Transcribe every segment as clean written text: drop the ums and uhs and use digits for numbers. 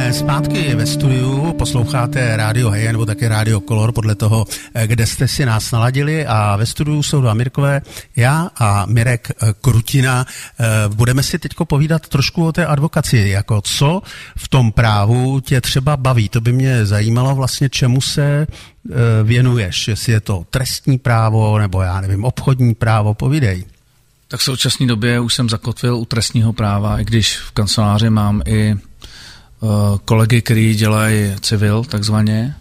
Jsme zpátky ve studiu, posloucháte Rádio Hey, nebo také Rádio Color, podle toho, kde jste si nás naladili, a ve studiu jsou dva Mirkové, já a Mirek Krutina. Budeme si teďko povídat trošku o té advokaci, jako co v tom právu tě třeba baví. To by mě zajímalo vlastně, čemu se věnuješ, jestli je to trestní právo, nebo já nevím, obchodní právo, povídej. Tak v současné době už jsem zakotvil u trestního práva, i když v kanceláři mám i kolegy, kteří dělají civil, takzvaně.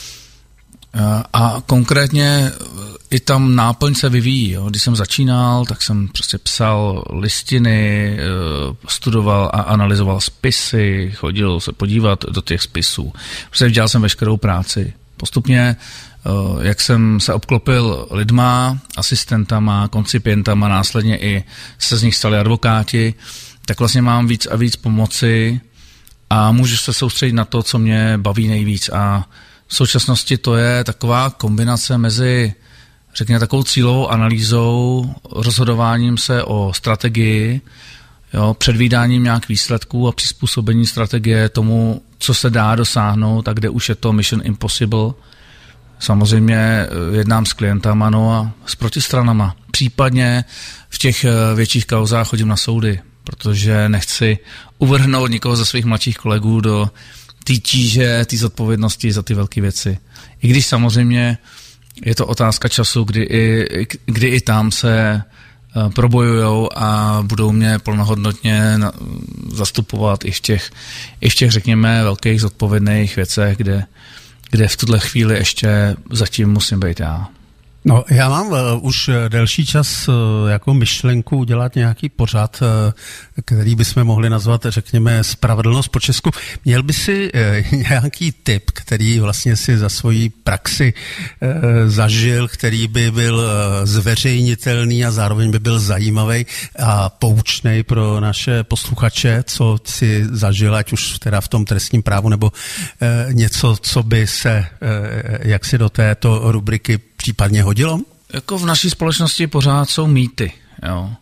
A konkrétně i tam náplň se vyvíjí. Jo. Když jsem začínal, tak jsem prostě psal listiny, studoval a analyzoval spisy, chodil se podívat do těch spisů. Prostě dělal jsem veškerou práci. Postupně, jak jsem se obklopil lidma, asistentama, koncipientama, následně i se z nich stali advokáti, tak vlastně mám víc a víc pomoci a můžu se soustředit na to, co mě baví nejvíc. A v současnosti to je taková kombinace mezi, řekněme, takovou cílovou analýzou, rozhodováním se o strategii, jo, předvídáním nějakých výsledků a přizpůsobení strategie tomu, co se dá dosáhnout a kde už je to mission impossible. Samozřejmě jednám s klientama, no a s protistranama. Případně v těch větších kauzách chodím na soudy, protože nechci uvrhnout nikoho ze svých mladších kolegů do té tíže, té zodpovědnosti za ty velké věci. I když samozřejmě je to otázka času, kdy i tam se probojujou a budou mě plnohodnotně zastupovat i v těch, řekněme, velkých zodpovědných věcech, kde v tuhle chvíli ještě zatím musím být já. No, já mám už delší čas jako myšlenku udělat nějaký pořad, který bychom mohli nazvat, řekněme, Spravedlnost po česku. Měl by si nějaký tip, který vlastně si za svoji praxi zažil, který by byl zveřejnitelný a zároveň by byl zajímavý a poučnej pro naše posluchače, co si zažil, ať už teda v tom trestním právu, nebo něco, co by se jaksi do této rubriky případně hodilo? Jako v naší společnosti pořád jsou mýty. Jo.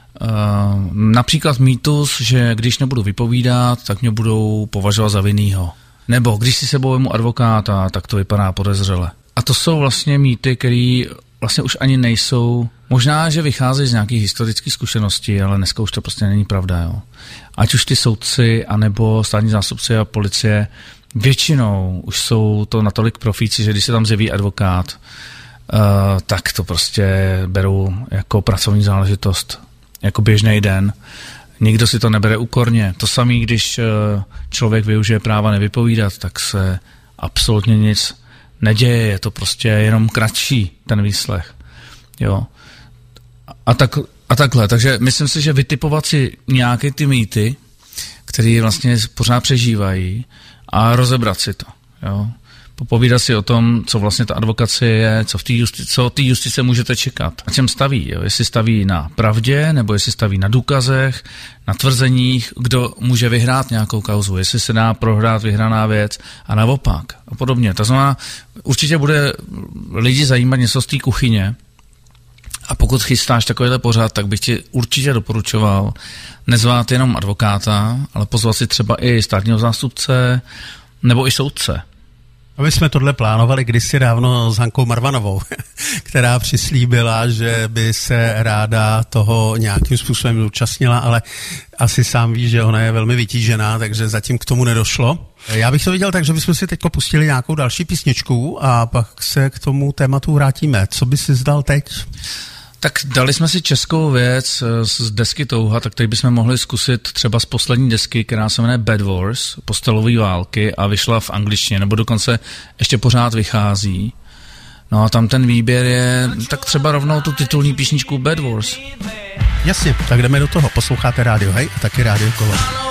Například mýtus, že když nebudu vypovídat, tak mě budou považovat za vinnýho. Nebo když si sebou vemu advokáta, tak to vypadá podezřele. A to jsou vlastně mýty, které vlastně už ani nejsou. Možná, že vycházejí z nějakých historických zkušeností, ale dneska už to prostě není pravda. Jo. Ať už ty soudci, anebo státní zástupci a policie, většinou už jsou to natolik profíci, že když se tam zjeví advokát, tak to prostě berou jako pracovní záležitost, jako běžný den. Nikdo si to nebere úkorně. To samé, když člověk využije práva nevypovídat, tak se absolutně nic neděje. Je to prostě jenom kratší ten výslech. Jo. A takhle. Takže myslím si, že vytipovat si nějaké ty mýty, které vlastně pořád přežívají, a rozebrat si to. Jo. Popovídat si o tom, co vlastně ta advokacie je, co té justice můžete čekat. Na čem staví? Jo? Jestli staví na pravdě, nebo jestli staví na důkazech, na tvrzeních, kdo může vyhrát nějakou kauzu, jestli se dá prohrát vyhraná věc a naopak a podobně. To znamená, určitě bude lidi zajímat něco z té kuchyně, a pokud chystáš takovýhle pořad, tak bych ti určitě doporučoval nezvát jenom advokáta, ale pozvat si třeba i státního zástupce nebo i soudce. A my jsme tohle plánovali kdysi dávno s Hankou Marvanovou, která přislíbila, že by se ráda toho nějakým způsobem zúčastnila, ale asi sám víš, že ona je velmi vytížená, takže zatím k tomu nedošlo. Já bych to viděl tak, že bychom si teď pustili nějakou další písničku a pak se k tomu tématu vrátíme. Co by si zdal teď? Tak dali jsme si českou věc z desky Touha, tak teď bychom mohli zkusit třeba z poslední desky, která se jmenuje Bad Wars, postelové války, a vyšla v angličtině, nebo dokonce ještě pořád vychází. No a tam ten výběr je tak třeba rovnou tu titulní písničku Bad Wars. Jasně, tak jdeme do toho. Posloucháte Rádio Hey a taky Rádio Color.